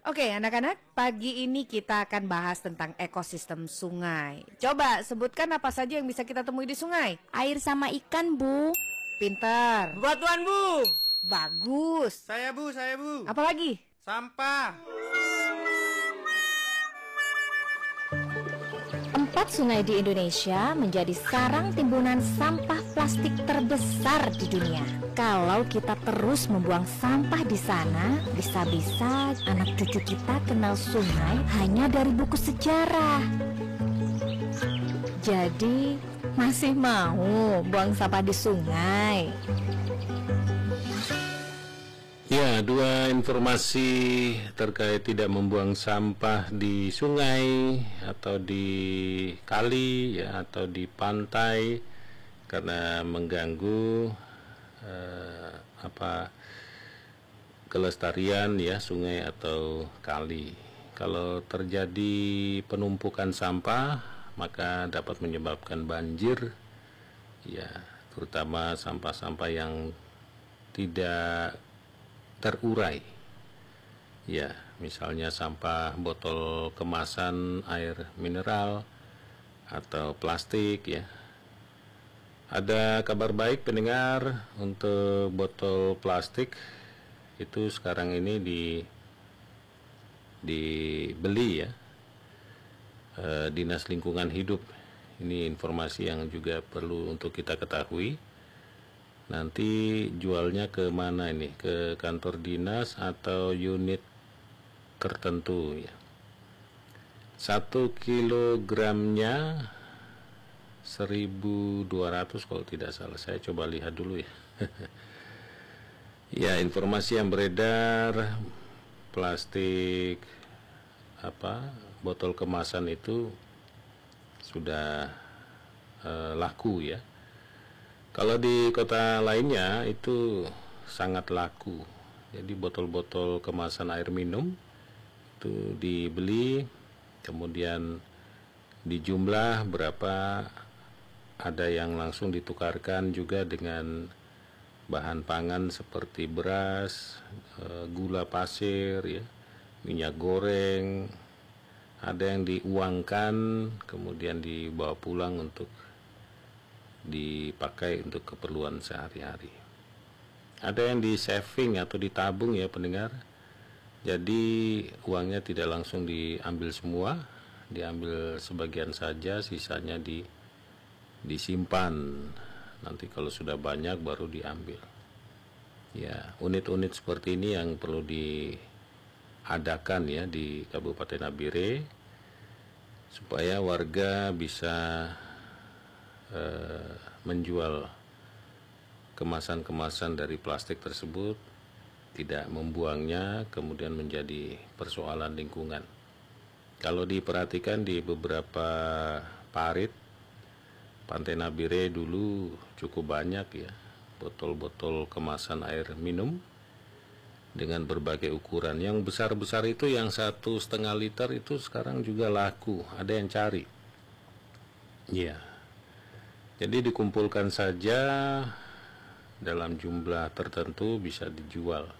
Oke, anak-anak, pagi ini kita akan bahas tentang ekosistem sungai. Coba sebutkan apa saja yang bisa kita temui di sungai. Air sama ikan, Bu. Pintar. Batuan, Bu. Bagus. Saya, Bu. Apa lagi? Sampah. 4 sungai di Indonesia menjadi sarang timbunan sampah plastik terbesar di dunia. Kalau kita terus membuang sampah di sana, bisa-bisa anak cucu kita kenal sungai hanya dari buku sejarah. Jadi, masih mau buang sampah di sungai? Ya, dua informasi terkait tidak membuang sampah di sungai atau di kali ya atau di pantai karena mengganggu kelestarian ya sungai atau kali. Kalau terjadi penumpukan sampah maka dapat menyebabkan banjir ya, terutama sampah-sampah yang tidak terurai ya, misalnya sampah botol kemasan air mineral atau plastik ya. Ada kabar baik pendengar, untuk botol plastik itu sekarang ini dibeli ya, Dinas Lingkungan Hidup. Ini informasi yang juga perlu untuk kita ketahui. Nanti jualnya ke mana ini? Ke kantor dinas atau unit tertentu ya. 1 kilogramnya 1.200 kalau tidak salah. Saya coba lihat dulu ya. Ya, informasi yang beredar plastik botol kemasan itu sudah laku ya. Kalau di kota lainnya itu sangat laku. Jadi botol-botol kemasan air minum itu dibeli, kemudian dijumlah berapa, ada yang langsung ditukarkan juga dengan bahan pangan seperti beras, gula pasir ya, minyak goreng. Ada yang diuangkan kemudian dibawa pulang untuk dipakai untuk keperluan sehari-hari. Ada yang di saving atau ditabung ya pendengar. Jadi uangnya tidak langsung diambil semua, diambil sebagian saja, sisanya disimpan. Nanti kalau sudah banyak baru diambil. Ya, unit-unit seperti ini yang perlu diadakan ya di Kabupaten Nabire supaya warga bisa menjual kemasan-kemasan dari plastik tersebut, tidak membuangnya, kemudian menjadi persoalan lingkungan. Kalau diperhatikan di beberapa parit Pantai Nabire dulu cukup banyak ya botol-botol kemasan air minum dengan berbagai ukuran. Yang besar-besar itu yang 1,5 liter itu sekarang juga laku, ada yang cari ya. Jadi dikumpulkan saja dalam jumlah tertentu bisa dijual.